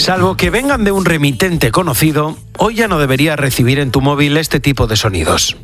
Salvo que vengan de un remitente conocido, hoy ya no deberías recibir en tu móvil este tipo de sonidos.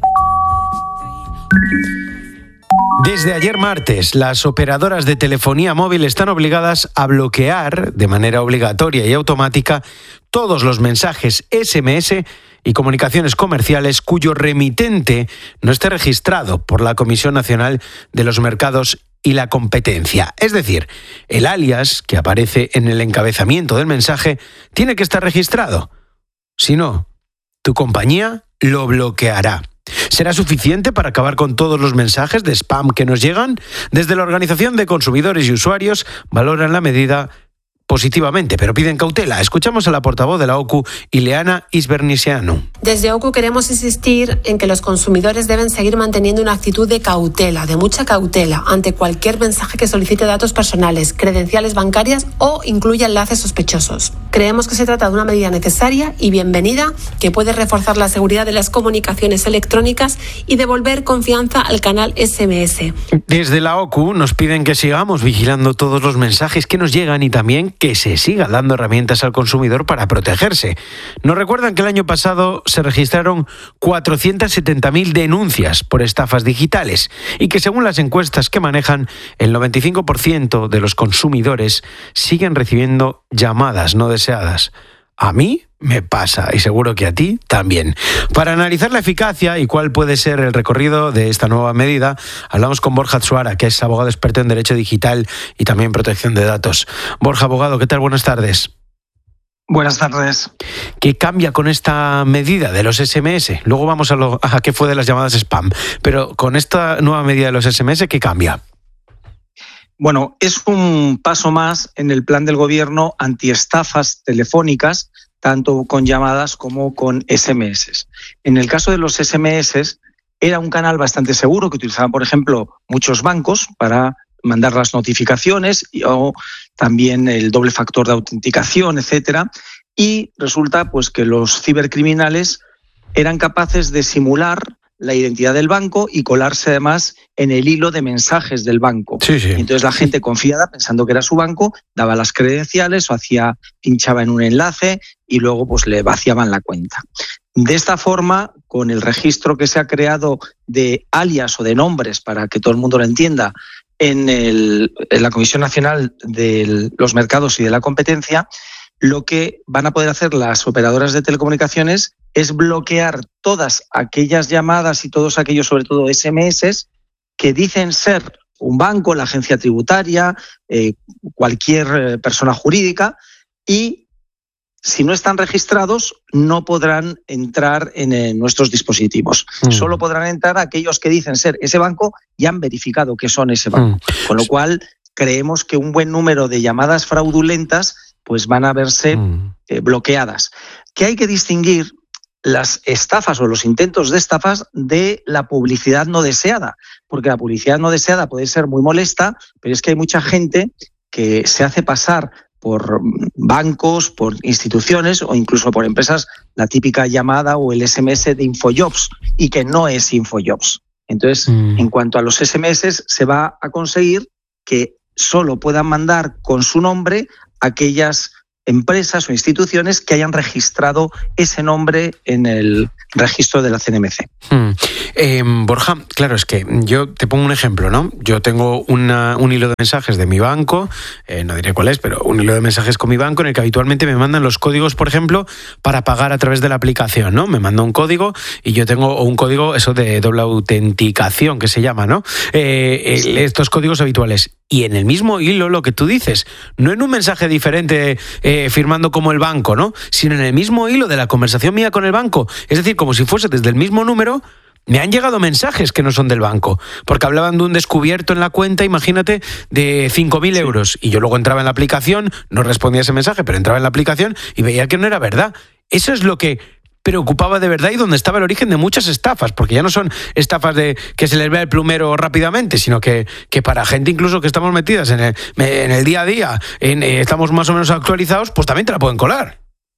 Desde ayer martes, las operadoras de telefonía móvil están obligadas a bloquear de manera obligatoria y automática todos los mensajes SMS y comunicaciones comerciales cuyo remitente no esté registrado por la Comisión Nacional de los Mercados y la Competencia. Es decir, el alias que aparece en el encabezamiento del mensaje tiene que estar registrado. Si no, tu compañía lo bloqueará. ¿Será suficiente para acabar con todos los mensajes de spam que nos llegan? Desde la Organización de Consumidores y Usuarios valoran la medida positivamente, pero piden cautela. Escuchamos a la portavoz de la OCU, Ileana Isbernisianu. Desde OCU queremos insistir en que los consumidores deben seguir manteniendo una actitud de cautela, de mucha cautela, ante cualquier mensaje que solicite datos personales, credenciales bancarias o incluya enlaces sospechosos. Creemos que se trata de una medida necesaria y bienvenida que puede reforzar la seguridad de las comunicaciones electrónicas y devolver confianza al canal SMS. Desde la OCU nos piden que sigamos vigilando todos los mensajes que nos llegan y también que se siga dando herramientas al consumidor para protegerse. Nos recuerdan que el año pasado se registraron 470.000 denuncias por estafas digitales y que según las encuestas que manejan, el 95% de los consumidores siguen recibiendo llamadas no deseadas. A mí me pasa y seguro que a ti también. Para analizar la eficacia y cuál puede ser el recorrido de esta nueva medida, hablamos con Borja Tsuara, que es abogado experto en Derecho Digital y también protección de datos. Borja, abogado, ¿qué tal? Buenas tardes. Buenas tardes. ¿Qué cambia con esta medida de los SMS? Luego vamos a qué fue de las llamadas spam. Pero con esta nueva medida de los SMS, ¿qué cambia? Bueno, es un paso más en el plan del Gobierno antiestafas telefónicas, tanto con llamadas como con SMS. En el caso de los SMS, era un canal bastante seguro que utilizaban, por ejemplo, muchos bancos para mandar las notificaciones o también el doble factor de autenticación, etcétera. Y resulta pues que los cibercriminales eran capaces de simular la identidad del banco y colarse además en el hilo de mensajes del banco. Sí. Entonces la gente confiada, pensando que era su banco, daba las credenciales o pinchaba en un enlace y luego pues le vaciaban la cuenta. De esta forma, con el registro que se ha creado de alias o de nombres, para que todo el mundo lo entienda, en la Comisión Nacional de los Mercados y de la Competencia, lo que van a poder hacer las operadoras de telecomunicaciones es bloquear todas aquellas llamadas y todos aquellos, sobre todo SMS, que dicen ser un banco, la agencia tributaria, cualquier persona jurídica, y si no están registrados no podrán entrar en nuestros dispositivos. Solo podrán entrar aquellos que dicen ser ese banco y han verificado que son ese banco. Con lo cual creemos que un buen número de llamadas fraudulentas pues van a verse bloqueadas. Que hay que distinguir las estafas o los intentos de estafas de la publicidad no deseada, porque la publicidad no deseada puede ser muy molesta, pero es que hay mucha gente que se hace pasar por bancos, por instituciones o incluso por empresas, la típica llamada o el SMS de Infojobs, y que no es Infojobs. Entonces, en cuanto a los SMS, se va a conseguir que solo puedan mandar con su nombre aquellas empresas o instituciones que hayan registrado ese nombre en el registro de la CNMC. Borja, claro, es que yo te pongo un ejemplo, ¿no? Yo tengo un hilo de mensajes de mi banco, no diré cuál es, pero un hilo de mensajes con mi banco en el que habitualmente me mandan los códigos, por ejemplo, para pagar a través de la aplicación, ¿no? Me manda un código y yo tengo un código, eso de doble autenticación, que se llama, ¿no? Estos códigos habituales. Y en el mismo hilo, lo que tú dices, no en un mensaje diferente firmando como el banco, ¿no? Sino en el mismo hilo de la conversación mía con el banco. Es decir, como si fuese desde el mismo número, me han llegado mensajes que no son del banco, porque hablaban de un descubierto en la cuenta, imagínate, de 5.000 euros. Y yo luego entraba en la aplicación, no respondía a ese mensaje, pero entraba en la aplicación y veía que no era verdad. Eso es lo que preocupaba de verdad y donde estaba el origen de muchas estafas, porque ya no son estafas de que se les vea el plumero rápidamente, sino que para gente incluso que estamos metidas en el día a día, estamos más o menos actualizados, pues también te la pueden colar.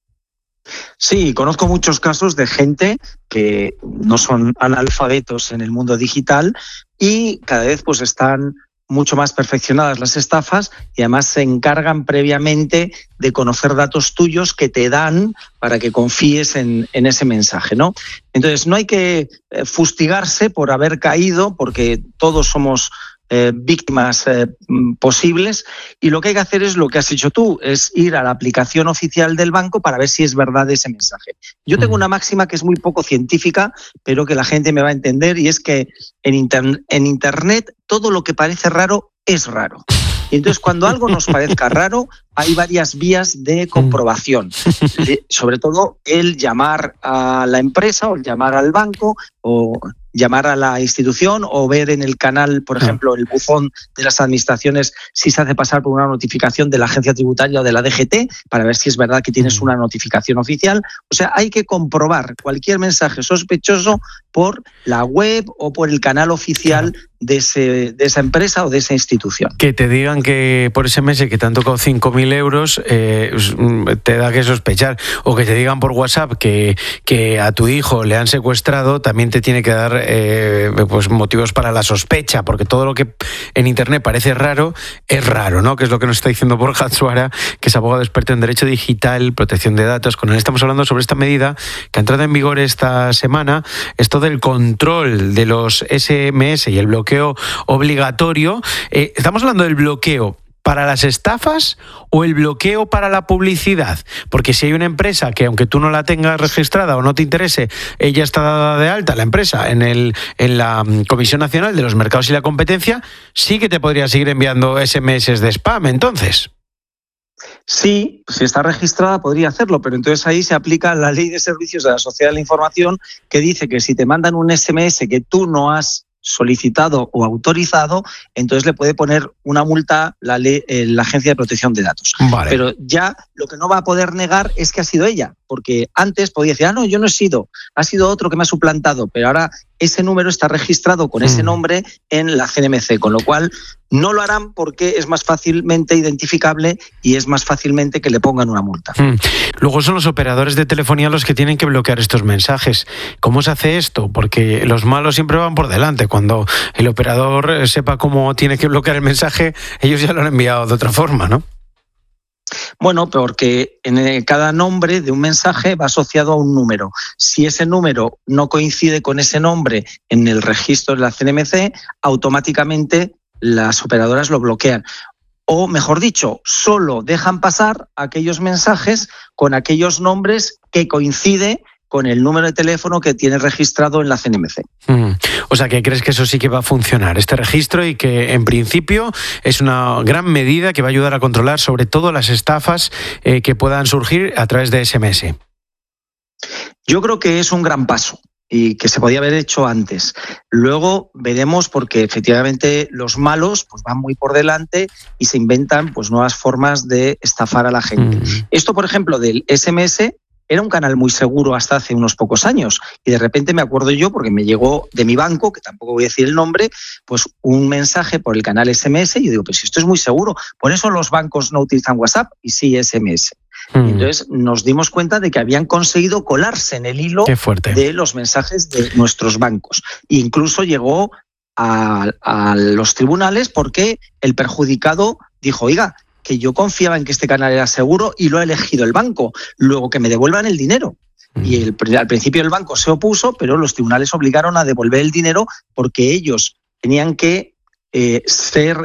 Sí, conozco muchos casos de gente que no son analfabetos en el mundo digital y cada vez pues están mucho más perfeccionadas las estafas y además se encargan previamente de conocer datos tuyos que te dan para que confíes en ese mensaje, ¿no? Entonces, no hay que fustigarse por haber caído, porque todos somos víctimas posibles, y lo que hay que hacer es lo que has hecho tú, es ir a la aplicación oficial del banco para ver si es verdad ese mensaje. Yo tengo una máxima que es muy poco científica, pero que la gente me va a entender, y es que en Internet todo lo que parece raro es raro. Y entonces, cuando algo nos parezca raro, hay varias vías de comprobación. Sobre todo el llamar a la empresa, o el llamar al banco, o llamar a la institución, o ver en el canal, por ejemplo, el buzón de las administraciones, si se hace pasar por una notificación de la agencia tributaria o de la DGT, para ver si es verdad que tienes una notificación oficial. O sea, hay que comprobar cualquier mensaje sospechoso por la web o por el canal oficial de esa empresa o de esa institución. Que te digan que por ese mes que te han tocado 5.000 euros, te da que sospechar. O que te digan por WhatsApp que a tu hijo le han secuestrado, también te tiene que dar pues motivos para la sospecha, porque todo lo que en Internet parece raro, es raro, ¿no? Que es lo que nos está diciendo Borja Atsuara, que es abogado experto en Derecho Digital, Protección de Datos. Con él estamos hablando sobre esta medida que ha entrado en vigor esta semana, esto del control de los SMS y el bloqueo obligatorio. Estamos hablando del bloqueo para las estafas o el bloqueo para la publicidad, porque si hay una empresa que, aunque tú no la tengas registrada o no te interese, ella está dada de alta, la empresa, en la Comisión Nacional de los Mercados y la Competencia, sí que te podría seguir enviando SMS de spam, entonces. Sí, si está registrada podría hacerlo, pero entonces ahí se aplica la Ley de Servicios de la Sociedad de la Información, que dice que si te mandan un SMS que tú no has solicitado o autorizado, entonces le puede poner una multa la Agencia de Protección de Datos. Vale. Pero ya lo que no va a poder negar es que ha sido ella, porque antes podía decir, no, yo no he sido, ha sido otro que me ha suplantado, pero ahora ese número está registrado con ese nombre en la CNMC, con lo cual no lo harán porque es más fácilmente identificable y es más fácilmente que le pongan una multa. Luego son los operadores de telefonía los que tienen que bloquear estos mensajes. ¿Cómo se hace esto? Porque los malos siempre van por delante. Cuando el operador sepa cómo tiene que bloquear el mensaje, ellos ya lo han enviado de otra forma, ¿no? Bueno, porque en cada nombre de un mensaje va asociado a un número. Si ese número no coincide con ese nombre en el registro de la CNMC, automáticamente las operadoras lo bloquean. O, mejor dicho, solo dejan pasar aquellos mensajes con aquellos nombres que coinciden con el número de teléfono que tiene registrado en la CNMC. O sea, que crees que eso sí que va a funcionar, este registro, y que en principio es una gran medida que va a ayudar a controlar sobre todo las estafas que puedan surgir a través de SMS. Yo creo que es un gran paso y que se podía haber hecho antes. Luego veremos, porque efectivamente los malos pues van muy por delante y se inventan pues nuevas formas de estafar a la gente. Esto, por ejemplo, del SMS, era un canal muy seguro hasta hace unos pocos años, y de repente me acuerdo yo, porque me llegó de mi banco, que tampoco voy a decir el nombre, pues un mensaje por el canal SMS, y yo digo, pues esto es muy seguro, por eso los bancos no utilizan WhatsApp y sí SMS. Y entonces nos dimos cuenta de que habían conseguido colarse en el hilo de los mensajes de nuestros bancos. E incluso llegó a los tribunales porque el perjudicado dijo, oiga, que yo confiaba en que este canal era seguro y lo ha elegido el banco, luego que me devuelvan el dinero. Y al principio el banco se opuso, pero los tribunales obligaron a devolver el dinero porque ellos tenían que ser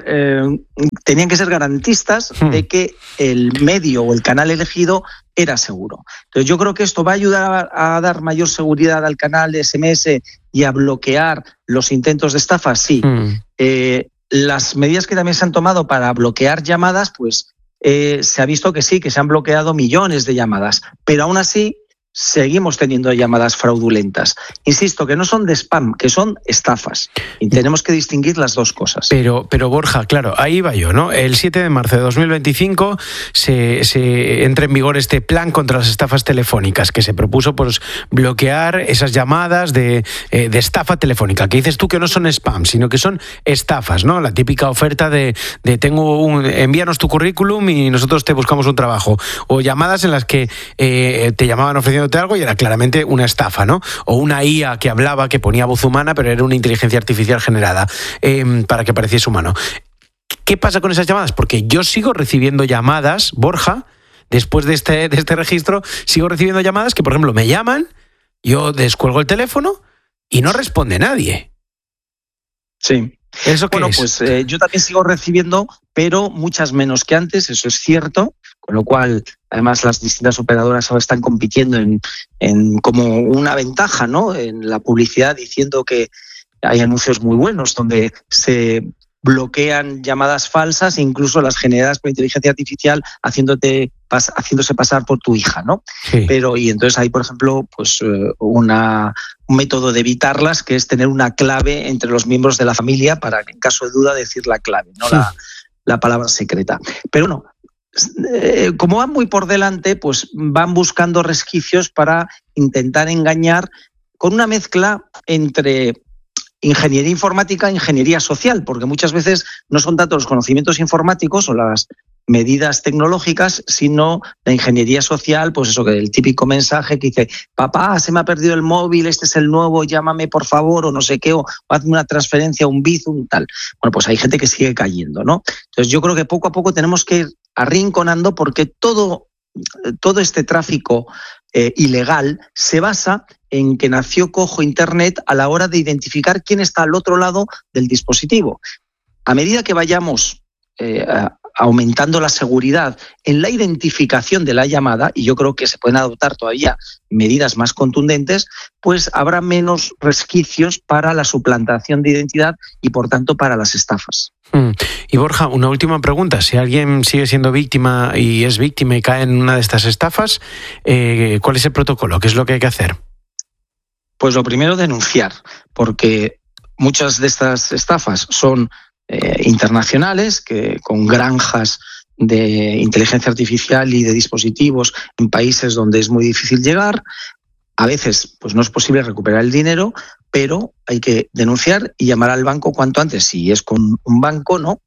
garantistas de que el medio o el canal elegido era seguro. Entonces yo creo que esto va a ayudar a dar mayor seguridad al canal de SMS y a bloquear los intentos de estafa, sí. Las medidas que también se han tomado para bloquear llamadas, pues se ha visto que sí, que se han bloqueado millones de llamadas, pero aún así seguimos teniendo llamadas fraudulentas. Insisto, que no son de spam, que son estafas. Y tenemos que distinguir las dos cosas. Pero Borja, claro, ahí va yo, ¿no? El 7 de marzo de 2025 se entra en vigor este plan contra las estafas telefónicas, que se propuso pues bloquear esas llamadas de estafa telefónica, que dices tú que no son spam, sino que son estafas, ¿no? La típica oferta de envíanos tu currículum y nosotros te buscamos un trabajo. O llamadas en las que te llamaban ofreciéndote algo y era claramente una estafa, ¿no? O una IA que hablaba, que ponía voz humana, pero era una inteligencia artificial generada para que pareciese humano. ¿qué pasa con esas llamadas? Porque yo sigo recibiendo llamadas, Borja, después de este registro, sigo recibiendo llamadas que, por ejemplo, me llaman, yo descuelgo el teléfono y no responde nadie. Sí. ¿Eso qué es? Pues yo también sigo recibiendo, pero muchas menos que antes, eso es cierto, con lo cual, además, las distintas operadoras ahora están compitiendo en como una ventaja, ¿no? En la publicidad, diciendo que hay anuncios muy buenos donde se bloquean llamadas falsas, incluso las generadas por inteligencia artificial, haciéndose pasar por tu hija, ¿no? Sí. Y entonces hay, por ejemplo, pues un método de evitarlas, que es tener una clave entre los miembros de la familia para, en caso de duda, decir la clave, no la palabra secreta. Pero bueno, como van muy por delante, pues van buscando resquicios para intentar engañar, con una mezcla entre ingeniería informática e ingeniería social, porque muchas veces no son tanto los conocimientos informáticos o las medidas tecnológicas, sino la ingeniería social, pues eso, que el típico mensaje que dice: papá, se me ha perdido el móvil, este es el nuevo, llámame por favor, o no sé qué, o hazme una transferencia, un Bizum, tal. Bueno, pues hay gente que sigue cayendo, ¿no? Entonces yo creo que poco a poco tenemos que ir arrinconando, porque todo este tráfico ilegal se basa en que nació cojo Internet a la hora de identificar quién está al otro lado del dispositivo. A medida que vayamos aumentando la seguridad en la identificación de la llamada, y yo creo que se pueden adoptar todavía medidas más contundentes, pues habrá menos resquicios para la suplantación de identidad y, por tanto, para las estafas. Y Borja, una última pregunta. Si alguien sigue siendo víctima y es víctima y cae en una de estas estafas, ¿cuál es el protocolo? ¿Qué es lo que hay que hacer? Pues lo primero, denunciar, porque muchas de estas estafas son internacionales, que con granjas de inteligencia artificial y de dispositivos en países donde es muy difícil llegar. A veces pues no es posible recuperar el dinero, pero hay que denunciar y llamar al banco cuanto antes, si es con un banco, ¿no?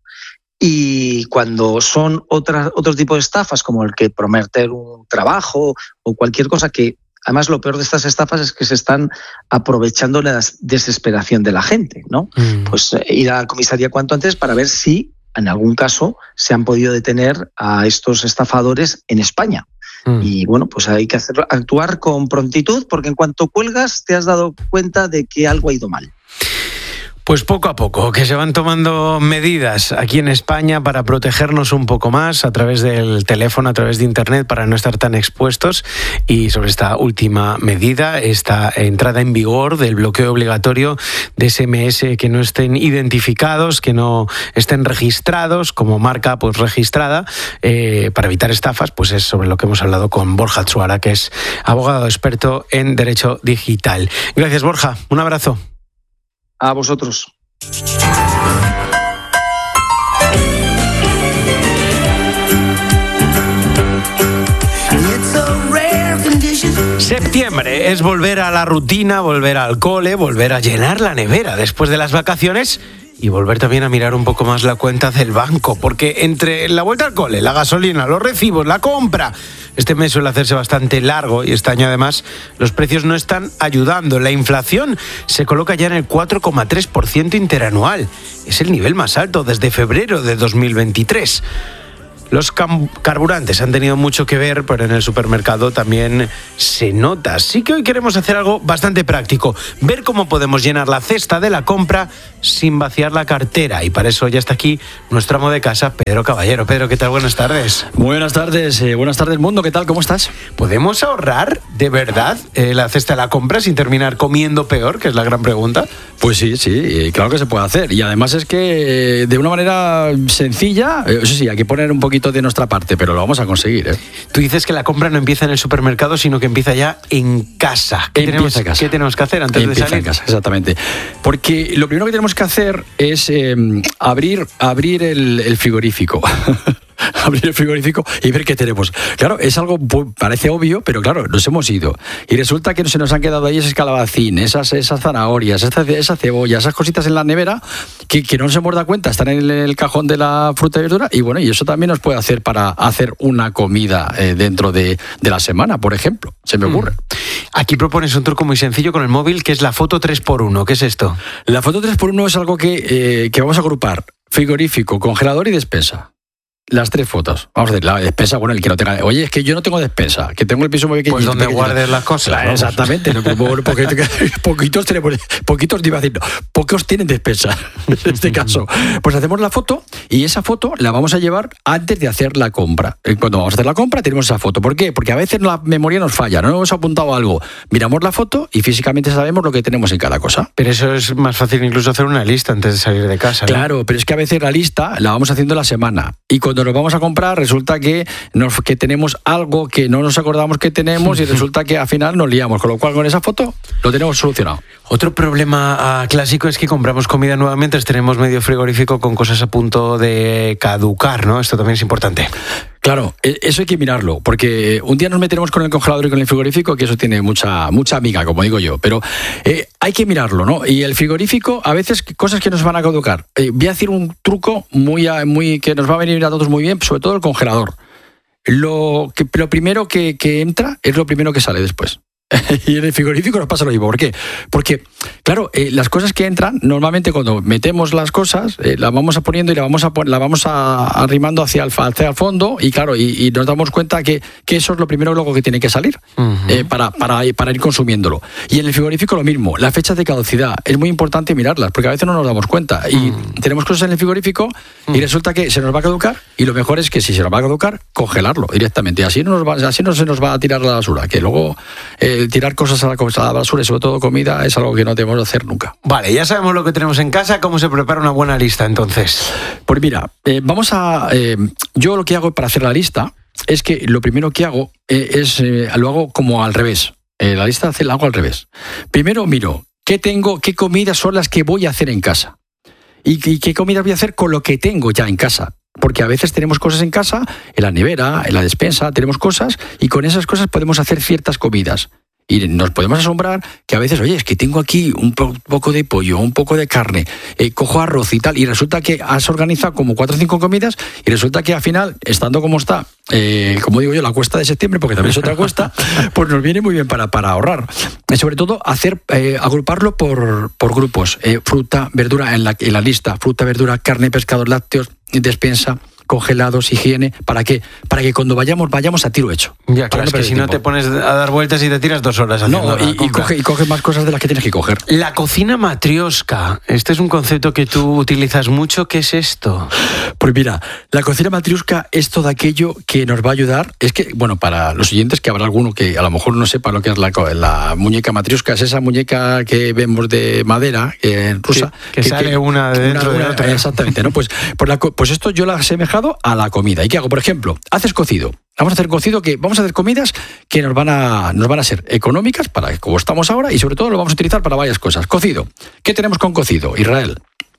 Y cuando son otro tipo de estafas, como el que prometer un trabajo o cualquier cosa, que además lo peor de estas estafas es que se están aprovechando la desesperación de la gente, ¿no? Pues ir a la comisaría cuanto antes para ver si en algún caso se han podido detener a estos estafadores en España. Y bueno, pues hay que actuar con prontitud, porque en cuanto cuelgas te has dado cuenta de que algo ha ido mal. Pues poco a poco, que se van tomando medidas aquí en España para protegernos un poco más a través del teléfono, a través de Internet, para no estar tan expuestos. Y sobre esta última medida, esta entrada en vigor del bloqueo obligatorio de SMS que no estén identificados, que no estén registrados como marca pues registrada, para evitar estafas, pues es sobre lo que hemos hablado con Borja Atsuara, que es abogado experto en Derecho Digital. Gracias, Borja. Un abrazo. A vosotros. Septiembre es volver a la rutina, volver al cole, volver a llenar la nevera después de las vacaciones y volver también a mirar un poco más la cuenta del banco, porque entre la vuelta al cole, la gasolina, los recibos, la compra, este mes suele hacerse bastante largo y este año además los precios no están ayudando. La inflación se coloca ya en el 4,3% interanual. Es el nivel más alto desde febrero de 2023. Los carburantes han tenido mucho que ver, pero en el supermercado también se nota. Así que hoy queremos hacer algo bastante práctico, ver cómo podemos llenar la cesta de la compra sin vaciar la cartera. Y para eso ya está aquí nuestro amo de casa, Pedro Caballero. Pedro, ¿qué tal? Buenas tardes. Muy buenas tardes, mundo. ¿Qué tal? ¿Cómo estás? ¿Podemos ahorrar de verdad la cesta de la compra sin terminar comiendo peor? Que es la gran pregunta. Pues sí, claro que se puede hacer. Y además es que de una manera sencilla, eso sí, hay que poner un poquito de nuestra parte, pero lo vamos a conseguir, ¿eh? Tú dices que la compra no empieza en el supermercado, sino que empieza ya en casa. ¿Qué tenemos que hacer antes de salir? En casa, exactamente. Porque lo primero que tenemos que hacer es abrir el frigorífico. Abrir el frigorífico y ver qué tenemos. Claro, es algo, parece obvio, pero claro, nos hemos ido. Y resulta que se nos han quedado ahí ese calabacín, esas zanahorias, esa cebolla, esas cositas en la nevera que no nos hemos dado cuenta, están en el cajón de la fruta y verdura. Y bueno, y eso también nos puede hacer para hacer una comida dentro de la semana, por ejemplo. Se me ocurre. Aquí propones un truco muy sencillo con el móvil, que es la foto 3x1. ¿Qué es esto? La foto 3x1 es algo que vamos a agrupar frigorífico, congelador y despensa. Las 3 fotos. Vamos a decir, la despensa, bueno, el que no tenga... Oye, es que yo no tengo despensa, que tengo el piso muy pequeño. Pues donde guardes las cosas. Claro, exactamente. Poquitos tienen despensa, en este caso. Pues hacemos la foto y esa foto la vamos a llevar antes de hacer la compra. Cuando vamos a hacer la compra tenemos esa foto. ¿Por qué? Porque a veces la memoria nos falla, no hemos apuntado algo. Miramos la foto y físicamente sabemos lo que tenemos en cada cosa. Pero eso es más fácil incluso hacer una lista antes de salir de casa, ¿no? Claro, pero es que a veces la lista la vamos haciendo la semana y cuando nos vamos a comprar resulta que tenemos algo que no nos acordamos que tenemos y resulta que al final nos liamos, con lo cual con esa foto lo tenemos solucionado. Otro problema clásico es que compramos comida nuevamente, tenemos medio frigorífico con cosas a punto de caducar, ¿no? Esto también es importante. Claro, eso hay que mirarlo, porque un día nos meteremos con el congelador y con el frigorífico, que eso tiene mucha amiga, como digo yo, pero hay que mirarlo, ¿no? Y el frigorífico, a veces, cosas que nos van a caducar. Voy a decir un truco muy que nos va a venir a todos muy bien, sobre todo el congelador. Lo primero que entra es lo primero que sale después. Y en el frigorífico nos pasa lo mismo. ¿Por qué? Porque, claro, las cosas que entran, normalmente cuando metemos las cosas, las vamos poniendo y la vamos arrimando hacia el fondo y claro, y nos damos cuenta que eso es lo primero luego que tiene que salir para ir consumiéndolo. Y en el frigorífico lo mismo, las fechas de caducidad, es muy importante mirarlas, porque a veces no nos damos cuenta. Y tenemos cosas en el frigorífico y resulta que se nos va a caducar y lo mejor es que si se nos va a caducar, congelarlo directamente. Así no se nos va a tirar la basura, que luego... tirar cosas a la basura y sobre todo comida es algo que no debemos hacer nunca. Vale, ya sabemos lo que tenemos en casa. ¿Cómo se prepara una buena lista entonces? Pues mira, yo lo que hago para hacer la lista es que lo primero que hago lo hago como al revés. La lista la hago al revés. Primero miro qué comidas son las que voy a hacer en casa y qué comidas voy a hacer con lo que tengo ya en casa. Porque a veces tenemos cosas en casa, en la nevera, en la despensa, tenemos cosas y con esas cosas podemos hacer ciertas comidas. Y nos podemos asombrar que a veces, oye, es que tengo aquí un poco de pollo, un poco de carne, cojo arroz y tal, y resulta que has organizado como 4 o 5 comidas y resulta que al final, estando como está, como digo yo, la cuesta de septiembre, porque también es otra cuesta, pues nos viene muy bien para ahorrar. Y sobre todo, agruparlo por grupos, fruta, verdura en la lista, fruta, verdura, carne, pescado, lácteos, despensa, congelados, higiene, ¿para qué? Para que cuando vayamos a tiro hecho. Ya, claro, es que si no te pones a dar vueltas y te tiras 2 horas haciendo y coge más cosas de las que tienes que coger. La cocina matrioska, este es un concepto que tú utilizas mucho. ¿Qué es esto? Pues mira, la cocina matrioska es todo aquello que nos va a ayudar. Es que, bueno, para los oyentes, que habrá alguno que a lo mejor no sepa lo que es la muñeca matrioska, es esa muñeca que vemos de madera rusa. Que sale una de dentro de otra. Exactamente, ¿no? Pues esto yo la asemejado a la comida. ¿Y qué hago? Por ejemplo, haces cocido. Vamos a hacer comidas que nos van a ser económicas para como estamos ahora y sobre todo lo vamos a utilizar para varias cosas. Cocido. ¿Qué tenemos con cocido, Israel?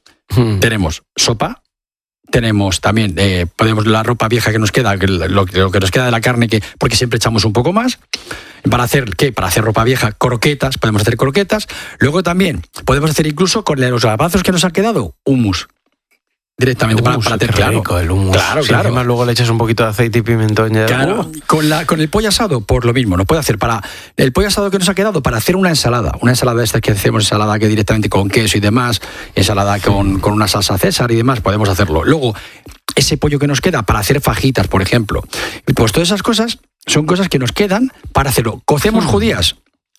Tenemos sopa. Tenemos también podemos la ropa vieja que nos queda, lo que nos queda de la carne, porque siempre echamos un poco más. ¿Para hacer qué? Para hacer ropa vieja, croquetas, podemos hacer croquetas. Luego también podemos hacer incluso con los garbanzos que nos han quedado, hummus. Directamente para hacer rico el hummus. Claro, sí, claro. Además luego le echas un poquito de aceite y pimentón ya. Claro. Con el pollo asado, por lo mismo, nos puede hacer para el pollo asado que nos ha quedado para hacer una ensalada esta que hacemos, ensalada que directamente con queso y demás, ensalada con una salsa César y demás, podemos hacerlo. Luego, ese pollo que nos queda para hacer fajitas, por ejemplo. Pues todas esas cosas son cosas que nos quedan para hacerlo. Cocemos judías.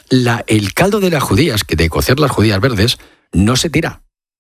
El caldo de las judías, que de cocer las judías verdes, no se tira.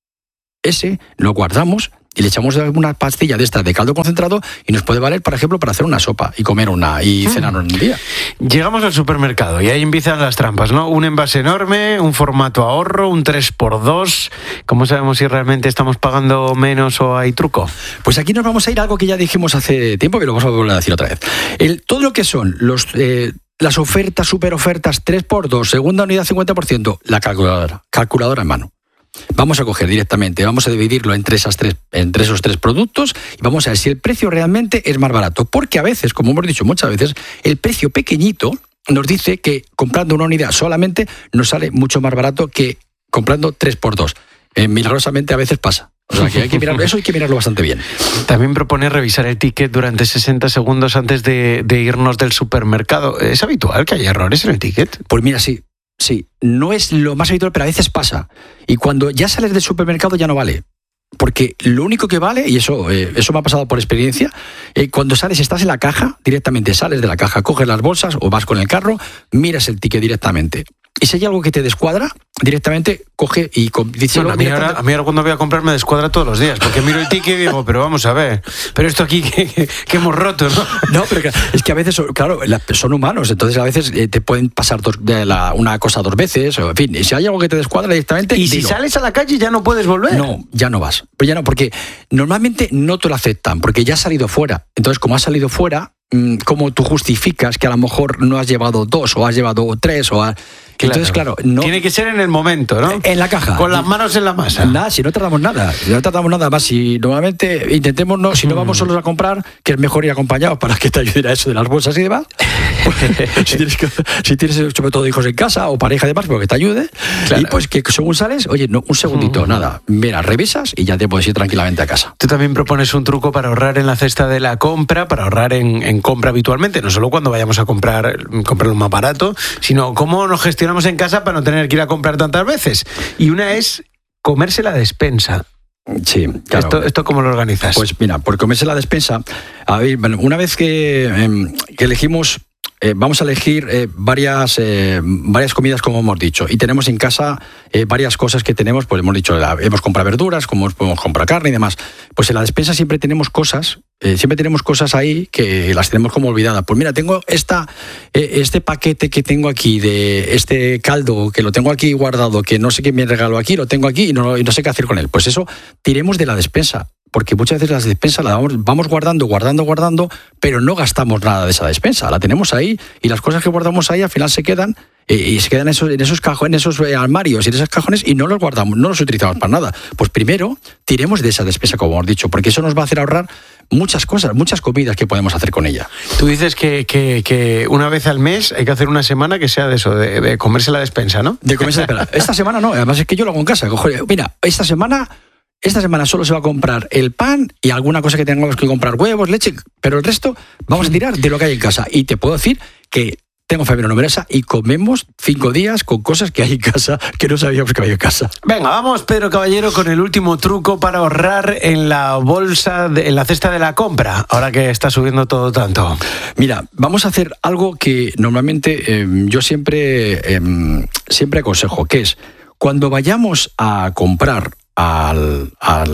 Ese lo guardamos y le echamos una pastilla de estas de caldo concentrado y nos puede valer, por ejemplo, para hacer una sopa y comer y cenar un día. Llegamos al supermercado y ahí empiezan las trampas, ¿no? Un envase enorme, un formato ahorro, un 3x2. ¿Cómo sabemos si realmente estamos pagando menos o hay truco? Pues aquí nos vamos a ir a algo que ya dijimos hace tiempo, pero lo vamos a volver a decir otra vez. Todo lo que son las ofertas, superofertas, 3x2, segunda unidad 50%, la calculadora en mano. Vamos a coger directamente, vamos a dividirlo entre esos 3 productos y vamos a ver si el precio realmente es más barato. Porque a veces, como hemos dicho muchas veces, el precio pequeñito nos dice que comprando una unidad solamente nos sale mucho más barato que comprando 3x2. Milagrosamente a veces pasa. O sea, que hay que mirarlo, eso hay que mirarlo bastante bien. También propone revisar el ticket durante 60 segundos antes de irnos del supermercado. ¿Es habitual que haya errores en el ticket? Pues mira, sí. Sí, no es lo más habitual, pero a veces pasa. Y cuando ya sales del supermercado ya no vale. Porque lo único que vale, y eso me ha pasado por experiencia, cuando sales, estás en la caja, directamente sales de la caja, coges las bolsas o vas con el carro, miras el ticket directamente. Y si hay algo que te descuadra, directamente coge y dice... Bueno, a mí ahora cuando voy a comprar me descuadra todos los días, porque miro el ticket y digo, pero vamos a ver, pero esto aquí que hemos roto, ¿no? No, pero es que a veces, claro, son humanos, entonces a veces te pueden pasar una cosa 2 veces, o en fin, si hay algo que te descuadra directamente... ¿Y si sales a la calle ya no puedes volver? No, ya no vas. Pues ya no, porque normalmente no te lo aceptan, porque ya has salido fuera. Entonces, como has salido fuera, ¿cómo tú justificas que a lo mejor no has llevado 2 o has llevado 3 o Entonces, claro, no... Tiene que ser en el momento, ¿no? En la caja. Con las manos en la masa. Nada, si no tardamos nada. Más, si normalmente intentemos, si no vamos solos a comprar, que es mejor ir acompañados para que te ayuden a eso de las bolsas y demás. si tienes sobre todo hijos en casa o pareja y demás, pero que te ayude. Claro. Y pues que según sales, oye, no, un segundito, nada. Mira, revisas y ya te puedes ir tranquilamente a casa. Tú también propones un truco para ahorrar en la cesta de la compra, para ahorrar en compra habitualmente, no solo cuando vayamos a comprar lo más barato, sino cómo nos gestionamos en casa para no tener que ir a comprar tantas veces. Y una es comerse la despensa. Sí, claro. ¿Esto cómo lo organizas? Pues mira, por comerse la despensa, a ver, bueno, una vez que elegimos, vamos a elegir varias comidas, como hemos dicho, y tenemos en casa varias cosas que tenemos, pues hemos dicho, hemos comprado verduras, como podemos comprar carne y demás. Pues en la despensa siempre tenemos cosas ahí que las tenemos como olvidadas. Pues mira, tengo este paquete que tengo aquí de este caldo, que lo tengo aquí guardado, que no sé qué me regaló aquí, lo tengo aquí y no sé qué hacer con él. Pues eso, tiremos de la despensa. Porque muchas veces las despensas las vamos guardando, pero no gastamos nada de esa despensa. La tenemos ahí y las cosas que guardamos ahí al final se quedan y se quedan en esos cajones, en esos armarios y en esos cajones y no los guardamos, no los utilizamos para nada. Pues primero tiremos de esa despensa, como hemos dicho, porque eso nos va a hacer ahorrar muchas cosas, muchas comidas que podemos hacer con ella. Tú dices que una vez al mes hay que hacer una semana que sea de eso, de comerse la despensa, ¿no? De comerse la despensa. Esta semana no, además es que yo lo hago en casa. Mira, esta semana solo se va a comprar el pan y alguna cosa que tengamos que comprar, huevos, leche, pero el resto vamos a tirar de lo que hay en casa. Y te puedo decir que tengo familia numerosa y comemos 5 días con cosas que hay en casa que no sabíamos que había en casa. Venga, vamos, Pedro Caballero, con el último truco para ahorrar en la bolsa, en la cesta de la compra, ahora que está subiendo todo tanto. Mira, vamos a hacer algo que normalmente yo siempre aconsejo, que es cuando vayamos a comprar al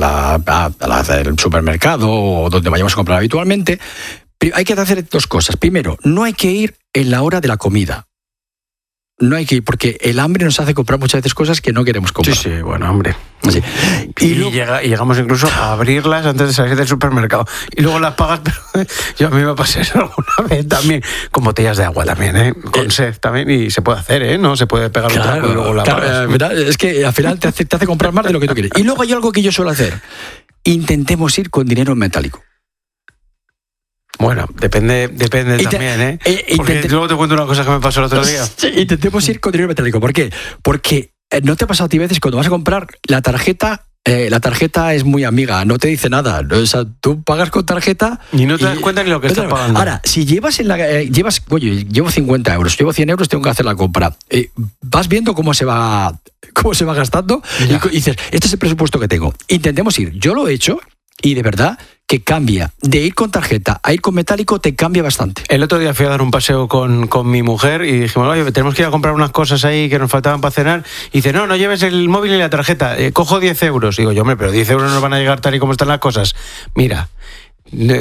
supermercado o donde vayamos a comprar habitualmente, hay que hacer 2 cosas. Primero, no hay que ir en la hora de la comida. No hay que ir, porque el hambre nos hace comprar muchas veces cosas que no queremos comprar. Sí, bueno, hambre. Sí. Y llegamos incluso a abrirlas antes de salir del supermercado. Y luego las pagas, pero a mí me pasó eso alguna vez también. Con botellas de agua también, con sed también. Y se puede hacer, no se puede pegar un trago y luego la pagas. Es que al final te hace comprar más de lo que tú quieres. Y luego hay algo que yo suelo hacer. Intentemos ir con dinero en metálico. Bueno, depende también, porque luego te cuento una cosa que me pasó el otro día. Sí, intentemos ir con dinero metálico. ¿Por qué? Porque no te ha pasado a ti veces cuando vas a comprar la tarjeta es muy amiga, no te dice nada. O sea, tú pagas con tarjeta y no te das cuenta ni lo que estás pagando. Ahora, si llevo 50 euros, llevo 100 euros, tengo que hacer la compra. Vas viendo cómo se va gastando y dices, este es el presupuesto que tengo. Intentemos ir. Yo lo he hecho y de verdad que cambia. De ir con tarjeta a ir con metálico te cambia bastante. El otro día fui a dar un paseo con mi mujer y dijimos, oye, tenemos que ir a comprar unas cosas ahí que nos faltaban para cenar. Y dice, no lleves el móvil y la tarjeta, cojo 10 euros. Digo yo, hombre, pero 10 euros nos van a llegar tal y como están las cosas. Mira,